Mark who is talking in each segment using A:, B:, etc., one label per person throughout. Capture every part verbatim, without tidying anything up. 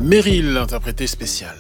A: Meryl, interprété spécial.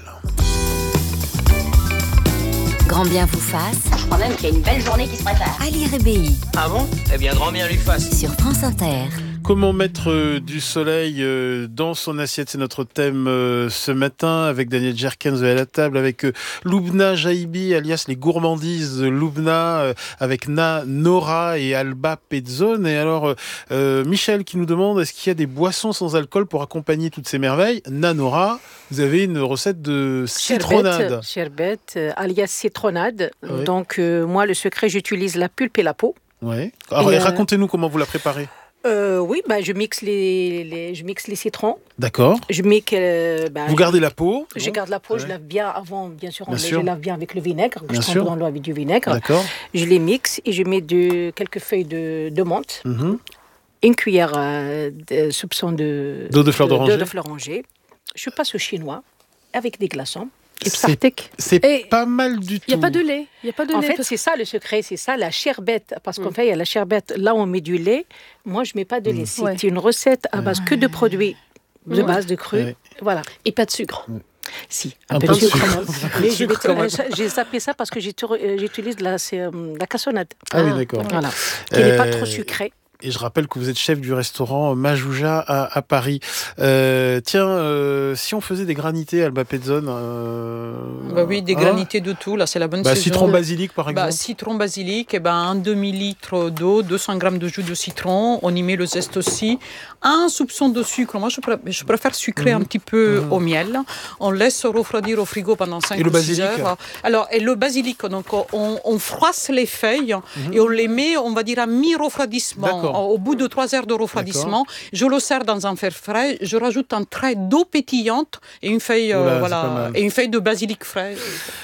B: Grand bien vous fasse.
C: Je crois même qu'il y a une belle journée qui se prépare.
B: Ali Rebéi.
D: Ah bon ? Eh bien, grand bien lui fasse.
B: Sur France Inter.
A: Comment mettre du soleil dans son assiette, c'est notre thème ce matin, avec Daniel Jerkens à la table, avec Loubna Jahibi, alias les gourmandises de Loubna, avec Na, Nora et Alba Pezzone. Et alors, euh, Michel qui nous demande, est-ce qu'il y a des boissons sans alcool pour accompagner toutes ces merveilles ? Na, Nora, vous avez une recette de citronnade.
E: Sherbet, euh, alias citronnade.
A: Oui.
E: Donc, euh, moi, le secret, j'utilise la pulpe et la peau.
A: Ouais. Alors,
E: Et, euh,
A: racontez-nous comment vous la préparez.
E: Euh, oui, bah, je, mixe les, les, je mixe les citrons.
A: D'accord.
E: Je mixe, euh, bah,
A: Vous
E: je,
A: gardez la peau.
E: Je
A: bon.
E: garde la peau,
A: Ouais.
E: je lave bien avant, bien sûr, on
A: Bien
E: les-
A: sûr.
E: je lave bien avec le vinaigre.
A: Bien
E: je
A: sûr.
E: trempe dans l'eau avec du vinaigre.
A: D'accord.
E: Je les mixe et je mets de, quelques feuilles de, de menthe,
A: Mhm.
E: une cuillère euh, de soupçon de,
A: D'eau de fleur d'oranger.
E: d'eau de fleur d'oranger. Je passe au chinois avec des glaçons. Et
A: C'est-
E: Psartek.
A: C'est
F: Et
A: pas mal du tout.
F: Il n'y a pas de lait. Il y a pas de
E: En
F: lait.
E: fait,
F: parce-
E: c'est ça le secret, c'est ça la sherbette. Parce qu'en
F: Mm.
E: fait, il y a la sherbette, là on met du lait. Moi, je ne mets pas de lait. C'est
F: Ouais.
E: une recette à base que de produits de
F: Mm.
E: base de cru.
A: Ouais.
E: Voilà.
F: Et pas de sucre.
E: Si,
A: Un
E: un, peu
A: peu
E: de
A: de
E: sucre
A: sucre.
E: quand même. Mais je
A: Sucre
E: vais-
A: quand même.
E: euh, j'ai zappé ça parce que j'ai tour- euh, j'utilise de la, c'est, euh, la cassonade.
A: Ah oui, d'accord.
E: Voilà. Qui n'est pas
A: Euh,
E: trop sucrée.
A: Et je rappelle que vous êtes chef du restaurant Majouja à, à Paris. Euh, tiens, euh, si on faisait des granités, Alba Pezzone. Euh,
G: Bah oui, des
A: hein
G: granités de tout, là c'est la bonne
A: Bah,
G: saison.
A: citron basilic par exemple.
G: Bah, citron basilic, et ben un demi-litre d'eau, deux cents grammes de jus de citron, on y met le zeste aussi, un soupçon de sucre, moi je, pr- je préfère sucrer
A: Mhm.
G: un petit peu
A: Mhm.
G: au miel, on laisse refroidir au frigo pendant cinq
A: Et le
G: ou six
A: basilic
G: heures. Alors, et le basilic, donc on, on froisse les feuilles et on les met, on va dire, à mi-refroidissement.
A: D'accord.
G: Au bout de trois heures de refroidissement, je le sers dans un fer frais, je rajoute un trait d'eau pétillante et une feuille, euh,
A: Oula, c'est pas
G: voilà,
A: mal.
G: et une feuille de basilic frais.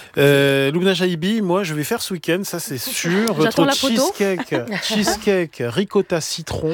A: Euh, Loubna Jahibi, moi je vais faire ce week-end, ça c'est sûr.
F: J'attends
A: Votre
F: la photo.
A: cheesecake, cheesecake ricotta citron.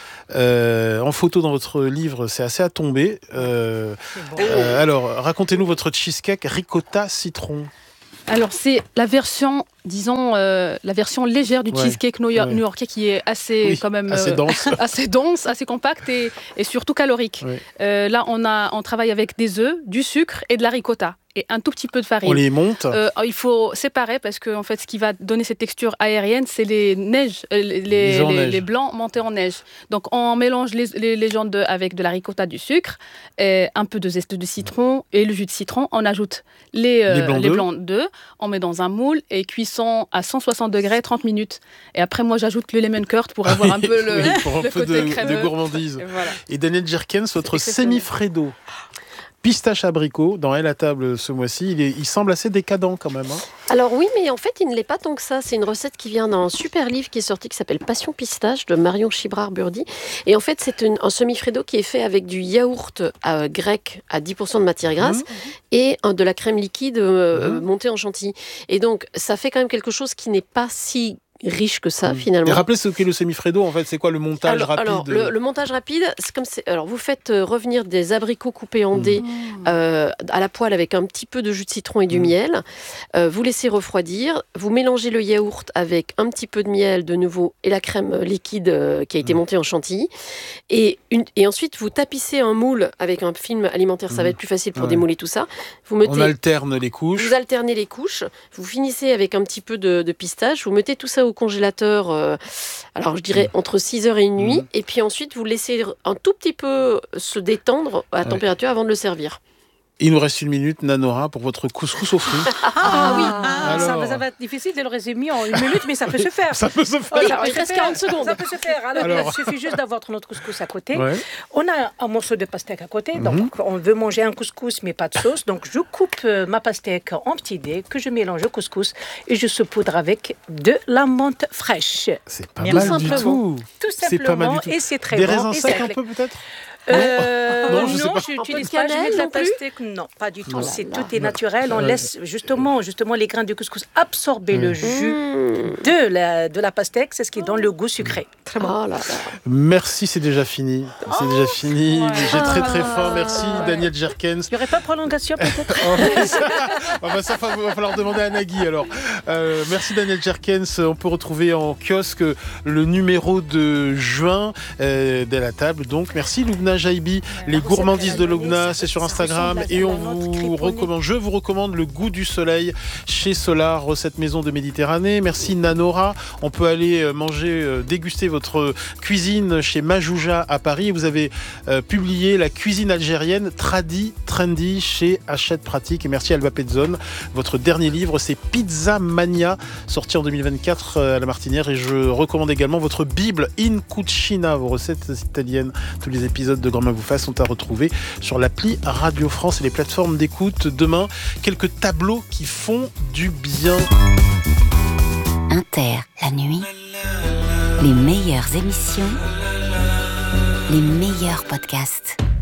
A: Euh, en photo dans votre livre, c'est assez à tomber. Euh, euh, alors, racontez-nous votre cheesecake ricotta citron.
F: Alors, c'est la version, disons, euh, la version légère du
A: Ouais.
F: cheesecake new-
A: Ouais.
F: new-yorkais qui est assez,
A: Oui,
F: quand même,
A: assez
F: euh,
A: dense.
F: assez dense, assez compact et, et surtout calorique.
A: Ouais.
F: Euh, là, on, a, on travaille avec des œufs, du sucre et de la ricotta et un tout petit peu de farine.
A: On les monte.
F: Euh, il faut séparer parce que en fait, ce qui va donner cette texture aérienne, c'est les neiges, euh, les, les,
A: œufs en
F: les-
A: neige.
F: les blancs montés en neige. Donc, on mélange les, les, les jaunes d'œufs avec de la ricotta, du sucre, et un peu de zeste de citron et le jus de citron. On ajoute les, euh,
A: Les blancs
F: les
A: d'œufs.
F: blancs d'œufs. On met dans un moule et cuisson à cent soixante degrés, trente minutes. Et après, moi, j'ajoute le lemon curd pour avoir un peu le,
A: Oui, pour un
F: le
A: peu
F: côté
A: de,
F: crémeux.
A: de gourmandise.
F: Et voilà.
A: Et Daniel Jerkens, votre
F: exceptionnel.
A: semi-fredo. Pistache abricot, dans Elle à table ce mois-ci, il, est- il semble assez décadent quand même. Hein.
H: Alors oui, mais en fait, il ne l'est pas tant que ça. C'est une recette qui vient d'un super livre qui est sorti, qui s'appelle Passion Pistache, de Marion Chibrard-Burdi. Et en fait, c'est une- un semi-fredo qui est fait avec du yaourt euh, grec à dix pour cent de matière grasse et euh, de la crème liquide euh,
A: Mhm.
H: montée en chantilly. Et donc, ça fait quand même quelque chose qui n'est pas si riche que ça,
A: Et
H: finalement.
A: rappelez ce qu'est le semi-fredo, en fait, c'est quoi le montage
H: alors,
A: rapide
H: alors, le, le montage rapide, c'est comme c'est- alors vous faites euh, revenir des abricots coupés en dés euh, à la poêle avec un petit peu de jus de citron et du
A: Mm.
H: miel. Euh, vous laissez refroidir. Vous mélangez le yaourt avec un petit peu de miel de nouveau et la crème liquide euh, qui a été
A: Mm.
H: montée en chantilly. Et, une, et ensuite vous tapissez un moule avec un film alimentaire. Ça
A: Mm.
H: va être plus facile pour
A: Ouais.
H: démouler tout ça. Vous
A: On
H: mettez
A: alterne les couches.
H: vous alternez les couches, vous finissez avec un petit peu de, de pistache, vous mettez tout ça au congélateur, euh, alors je dirais entre six heures et nuit,
A: Mhm.
H: et puis ensuite vous laissez un tout petit peu se détendre à
A: Ouais.
H: température avant de le servir.
A: Il nous reste une minute, Nanora, pour votre couscous aux fruits.
E: Ah, oui,
A: alors.
E: ça, va- ça va être difficile de le résumer en une minute, mais ça peut se faire.
A: Ça peut se
E: Oh,
A: faire.
E: ça
H: Alors,
E: peut
H: il
E: se
H: reste
E: faire.
H: quarante secondes.
E: Ça peut se faire. Alors,
A: Alors.
E: il suffit juste d'avoir notre couscous à côté.
A: Ouais.
E: On a un morceau de pastèque à côté,
A: Mhm.
E: donc on veut manger un couscous mais pas de sauce. Donc je coupe euh, ma pastèque en petits dés que je mélange au couscous et je saupoudre avec de la menthe fraîche.
A: C'est pas
E: Tout
A: mal du
H: simplement.
A: tout.
E: Tout
A: C'est pas mal
E: simplement
A: du tout.
E: et c'est très
A: Des
E: bon.
A: raisins
E: et
A: secs
E: c'est
A: un
E: clé-
A: peu peut-être
E: Euh,
A: Non,
E: non,
A: je sais pas.
E: je
H: Un
E: n'utilise
H: peu de
E: pas. Je mets de
H: cannelle
E: la
H: non plus
E: pastèque. Non, pas du tout.
A: Non.
E: C'est
H: là
E: tout
H: là.
E: est naturel. On
A: Ouais.
E: laisse justement, justement les grains de couscous absorber le jus
H: Mmh.
E: de la de la pastèque. C'est ce qui donne le goût sucré. Très bon.
H: Oh là là.
A: Merci, c'est déjà fini. C'est déjà fini.
E: ouais.
A: J'ai très très faim.
E: Ah,
A: Merci,
E: ouais.
A: Daniel Jerkens.
E: Il n'y aurait pas de prolongation peut-être?
A: Ah bah ça, va va falloir demander à Nagui alors. Euh, merci Daniel Jerkens. On peut retrouver en kiosque le numéro de juin euh, de la table. Donc merci Loubna Jahibi. Les gourmands gourmandises de Loubna, c'est sur Instagram. Et on vous
E: recommande,
A: recommande, je vous recommande le goût du soleil chez Solar, recette maison de Méditerranée. Merci Nanora. On peut aller manger, déguster votre cuisine chez Majouja à Paris. Vous avez euh, publié la cuisine algérienne tradi, trendy chez Hachette Pratique. Et merci Alba Pezzone. Votre dernier livre, c'est Pizza Mania, sorti en deux mille vingt-quatre à la Martinière. Et je recommande également votre Bible In Cucina, vos recettes italiennes. Tous les épisodes de Grand Bien vous fasse sont à retrouver sur l'appli Radio France et les plateformes d'écoute. Demain, quelques tableaux qui font du bien.
B: Inter, la nuit, les meilleures émissions, les meilleurs podcasts.